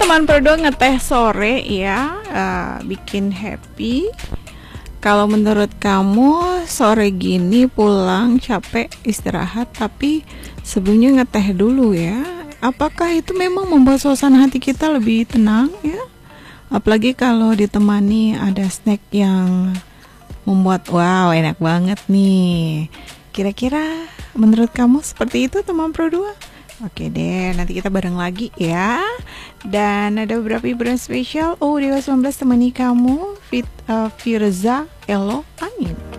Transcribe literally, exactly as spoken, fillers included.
teman Pro dua ngeteh sore ya, uh, bikin happy. Kalau menurut kamu sore gini pulang capek istirahat, tapi sebelumnya ngeteh dulu ya. Apakah itu memang membuat suasana hati kita lebih tenang ya? Apalagi kalau ditemani ada snack yang membuat wow enak banget nih. Kira-kira menurut kamu seperti itu teman Pro dua? Oke deh, nanti kita bareng lagi ya. Dan ada beberapa hiburan spesial. Oh, Dewa sembilan belas temani kamu, Fit, uh, Firza, Elo, Angin.